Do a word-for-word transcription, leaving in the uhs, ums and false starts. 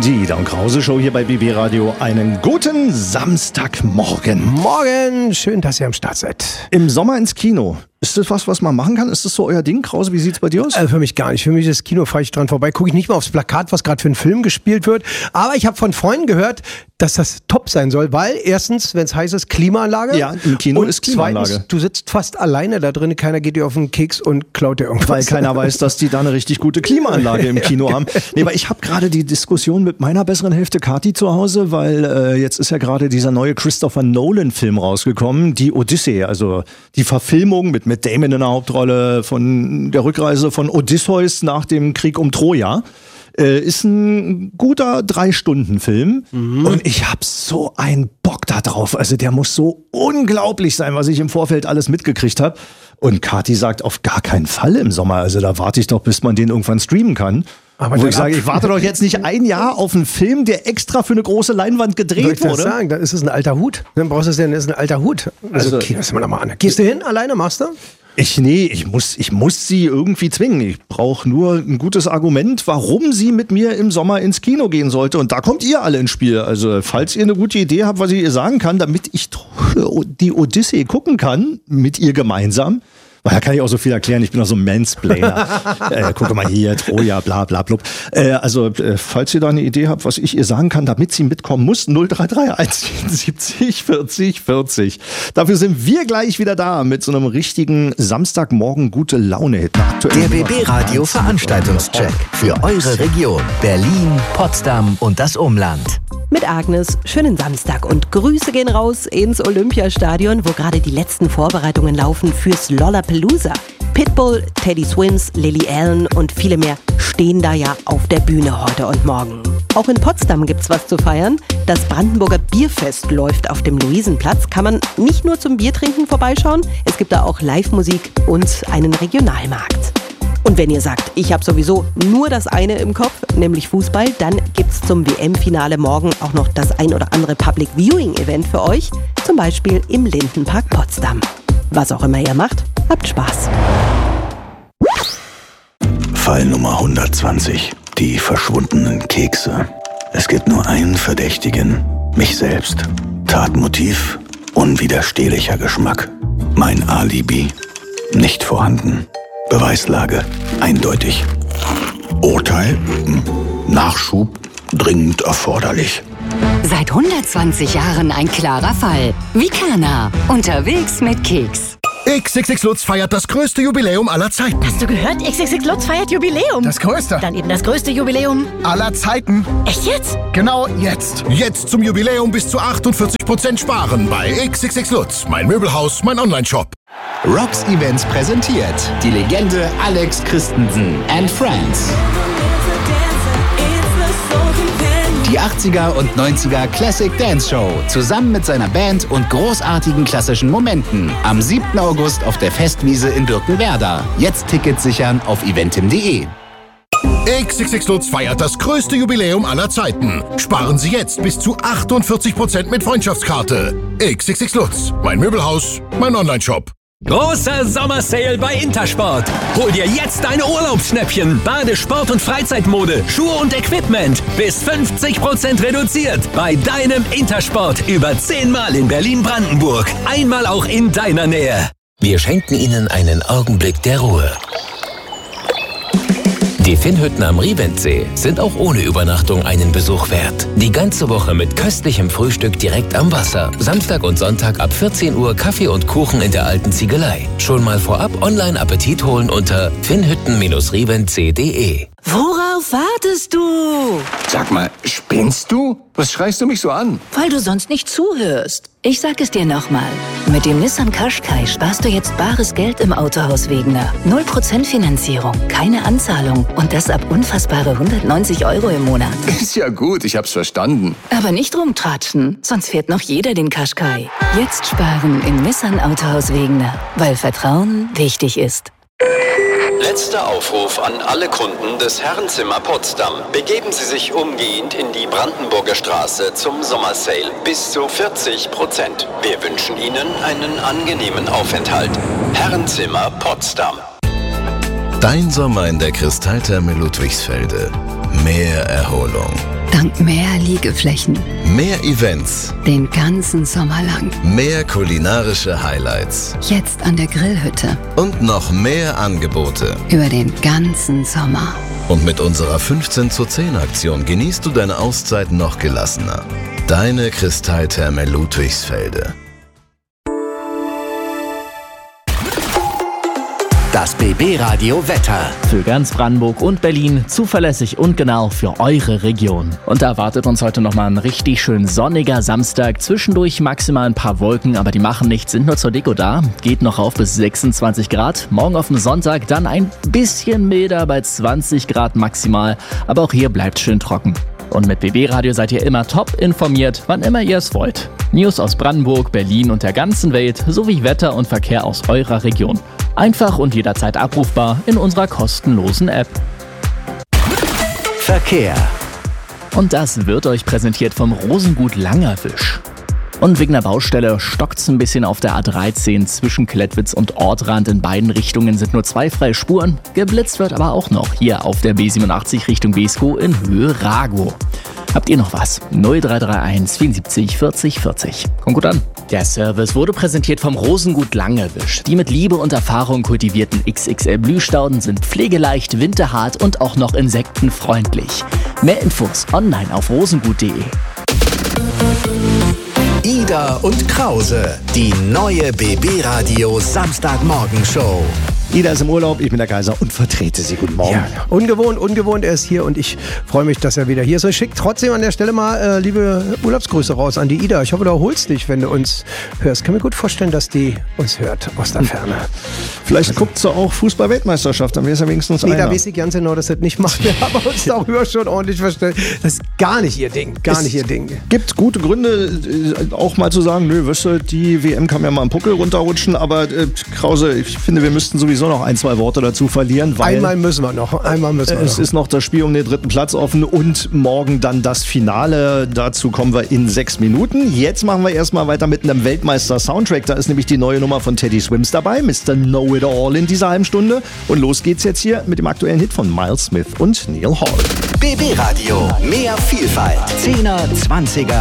Die Ida und Krause Show hier bei B B Radio. Einen guten Samstagmorgen. Morgen, schön, dass ihr am Start seid. Im Sommer ins Kino. Ist das was, was man machen kann? Ist das so euer Ding, Krause? Wie sieht's bei dir aus? Also für mich gar nicht. Für mich ist das Kino frei dran vorbei. Gucke ich nicht mal aufs Plakat, was gerade für einen Film gespielt wird. Aber ich habe von Freunden gehört, dass das top sein soll, weil erstens, wenn es heiß ist, Klimaanlage. Ja, im Kino und ist Klimaanlage. Zweitens, du sitzt fast alleine da drin, keiner geht dir auf den Keks und klaut dir irgendwas. Weil keiner weiß, dass die da eine richtig gute Klimaanlage im Kino haben. Nee, aber ich habe gerade die Diskussion mit meiner besseren Hälfte Kathi zu Hause, weil äh, jetzt ist ja gerade dieser neue Christopher Nolan-Film rausgekommen, die Odyssee, also die Verfilmung mit Matt Damon in der Hauptrolle von der Rückreise von Odysseus nach dem Krieg um Troja. Äh, ist ein guter Drei-Stunden-Film. Mhm. Und ich habe so einen Bock da drauf. Also der muss so unglaublich sein, was ich im Vorfeld alles mitgekriegt habe. Und Kathi sagt, auf gar keinen Fall im Sommer. Also da warte ich doch, bis man den irgendwann streamen kann. Aber wo ich sage, ich warte doch jetzt nicht ein Jahr auf einen Film, der extra für eine große Leinwand gedreht wurde. Soll ich das sagen? Dann ist es ein alter Hut. Dann brauchst du es ja, das ist ein alter Hut. Also, also das mal noch mal an. Gehst du hin, alleine, machst du? Ich, nee, ich muss, ich muss sie irgendwie zwingen. Ich brauche nur ein gutes Argument, warum sie mit mir im Sommer ins Kino gehen sollte. Und da kommt ihr alle ins Spiel. Also, falls ihr eine gute Idee habt, was ich ihr sagen kann, damit ich die Odyssee gucken kann, mit ihr gemeinsam. Weil da kann ich auch so viel erklären, ich bin auch so ein Mansplainer. äh, gucke mal hier, Troja, bla bla blub. Äh, also, äh, falls ihr da eine Idee habt, was ich ihr sagen kann, damit sie mitkommen muss, null drei drei eins siebzig vierzig vierzig. Dafür sind wir gleich wieder da mit so einem richtigen Samstagmorgen gute Laune-Hit. Der B B Radio Veranstaltungscheck für eure Region Berlin, Potsdam und das Umland. Mit Agnes, schönen Samstag und Grüße gehen raus ins Olympiastadion, wo gerade die letzten Vorbereitungen laufen fürs Lollapalooza. Pitbull, Teddy Swims, Lily Allen und viele mehr stehen da ja auf der Bühne heute und morgen. Auch in Potsdam gibt's was zu feiern. Das Brandenburger Bierfest läuft auf dem Luisenplatz. Kann man nicht nur zum Biertrinken vorbeischauen, es gibt da auch Live-Musik und einen Regionalmarkt. Und wenn ihr sagt, ich habe sowieso nur das eine im Kopf, nämlich Fußball, dann gibt's zum W M-Finale morgen auch noch das ein oder andere Public Viewing-Event für euch, zum Beispiel im Lindenpark Potsdam. Was auch immer ihr macht, habt Spaß. Fall Nummer hundertzwanzig. Die verschwundenen Kekse. Es gibt nur einen Verdächtigen. Mich selbst. Tatmotiv. Unwiderstehlicher Geschmack. Mein Alibi. Nicht vorhanden. Beweislage. Eindeutig. Urteil. Nachschub. Dringend erforderlich. Seit hundertzwanzig Jahren ein klarer Fall. Vikana. Unterwegs mit Keks. X X X Lutz feiert das größte Jubiläum aller Zeiten. Hast du gehört? X X X Lutz feiert Jubiläum. Das größte. Dann eben das größte Jubiläum aller Zeiten. Echt jetzt? Genau jetzt. Jetzt zum Jubiläum bis zu achtundvierzig Prozent sparen bei X X X Lutz. Mein Möbelhaus, mein Online-Shop. Rocks Events präsentiert die Legende Alex Christensen and Friends. Die achtziger und neunziger Classic Dance Show zusammen mit seiner Band und großartigen klassischen Momenten am siebten August auf der Festwiese in Birkenwerder. Jetzt Tickets sichern auf eventim punkt de. X X X Lutz feiert das größte Jubiläum aller Zeiten. Sparen Sie jetzt bis zu achtundvierzig Prozent mit Freundschaftskarte. X X X Lutz, mein Möbelhaus, mein Online-Shop. Großer Sommersale bei Intersport. Hol dir jetzt deine Urlaubsschnäppchen. Bade-, Sport- und Freizeitmode, Schuhe und Equipment. Bis fünfzig Prozent reduziert. Bei deinem Intersport. Über zehnmal in Berlin-Brandenburg. Einmal auch in deiner Nähe. Wir schenken Ihnen einen Augenblick der Ruhe. Die Finnhütten am Riventsee sind auch ohne Übernachtung einen Besuch wert. Die ganze Woche mit köstlichem Frühstück direkt am Wasser. Samstag und Sonntag ab vierzehn Uhr Kaffee und Kuchen in der alten Ziegelei. Schon mal vorab online Appetit holen unter finnhütten riventsee punkt de. Worauf wartest du? Sag mal, spinnst du? Was schreist du mich so an? Weil du sonst nicht zuhörst. Ich sag es dir nochmal. Mit dem Nissan Qashqai sparst du jetzt bares Geld im Autohaus Wegener. null Prozent Finanzierung, keine Anzahlung und das ab unfassbare hundertneunzig Euro im Monat. Ist ja gut, ich hab's verstanden. Aber nicht rumtratschen, sonst fährt noch jeder den Qashqai. Jetzt sparen im Nissan Autohaus Wegener, weil Vertrauen wichtig ist. Letzter Aufruf an alle Kunden des Herrenzimmer Potsdam. Begeben Sie sich umgehend in die Brandenburger Straße zum Sommersale. Bis zu vierzig Prozent. Wir wünschen Ihnen einen angenehmen Aufenthalt. Herrenzimmer Potsdam. Dein Sommer in der Kristalltherme Ludwigsfelde. mehr Erholung. Dank mehr Liegeflächen. Mehr Events. Den ganzen Sommer lang. Mehr kulinarische Highlights. Jetzt an der Grillhütte. Und noch mehr Angebote. Über den ganzen Sommer. Und mit unserer fünfzehn zu zehn Aktion genießt du deine Auszeit noch gelassener. Deine Kristalltherme Ludwigsfelde. Das B B-Radio Wetter. Für ganz Brandenburg und Berlin zuverlässig und genau für eure Region. Und da erwartet uns heute nochmal ein richtig schön sonniger Samstag. Zwischendurch maximal ein paar Wolken, aber die machen nichts, sind nur zur Deko da. Geht noch auf bis sechsundzwanzig Grad. Morgen auf dem Sonntag dann ein bisschen milder bei zwanzig Grad maximal. Aber auch hier bleibt schön trocken. Und mit B B-Radio seid ihr immer top informiert, wann immer ihr es wollt. News aus Brandenburg, Berlin und der ganzen Welt sowie Wetter und Verkehr aus eurer Region. Einfach und jederzeit abrufbar in unserer kostenlosen App. Verkehr. Und das wird euch präsentiert vom Rosengut Langerwisch. Und wegen der Baustelle stockt's ein bisschen auf der A dreizehn zwischen Klettwitz und Ortrand. In beiden Richtungen sind nur zwei freie Spuren. Geblitzt wird aber auch noch hier auf der B siebenundachtzig Richtung Beeskow in Höhe Ragow. Habt ihr noch was? null drei drei eins vierundsiebzig vierzig vierzig. Kommt gut an. Der Service wurde präsentiert vom Rosengut Langerwisch. Die mit Liebe und Erfahrung kultivierten X X L-Blühstauden sind pflegeleicht, winterhart und auch noch insektenfreundlich. Mehr Infos online auf rosengut punkt de. Ida und Krause, die neue B B-Radio Samstagmorgen-Show. Ida ist im Urlaub, ich bin der Kaiser und vertrete sie. Guten Morgen. Ja, ungewohnt, ungewohnt, er ist hier und ich freue mich, dass er wieder hier ist. Ich schicke trotzdem an der Stelle mal äh, liebe Urlaubsgrüße raus an die Ida. Ich hoffe, du erholst dich, wenn du uns hörst. Ich kann mir gut vorstellen, dass die uns hört aus der Ferne. Vielleicht also, guckt sie auch Fußball-Weltmeisterschaft, dann wäre es ja wenigstens nee, einer. da weiß ich ganz genau, dass das nicht macht. Wir haben uns darüber schon ordentlich verstellt. Das ist gar nicht ihr Ding, gar es nicht ihr Ding. Gibt gute Gründe, auch mal zu sagen, nö, wirst du, die W M kann ja mal am Puckel runterrutschen, aber äh, Krause, ich finde, wir müssten sowieso noch ein, zwei Worte dazu verlieren. Weil einmal müssen wir noch. Einmal müssen wir es noch. ist noch das Spiel um den dritten Platz offen und morgen dann das Finale. Dazu kommen wir in sechs Minuten. Jetzt machen wir erstmal weiter mit einem Weltmeister-Soundtrack. Da ist nämlich die neue Nummer von Teddy Swims dabei, Mister Know It All in dieser halben Stunde. Und los geht's jetzt hier mit dem aktuellen Hit von Miles Smith und Neil Hall. B B-Radio, mehr Vielfalt. Zehner, Zwanziger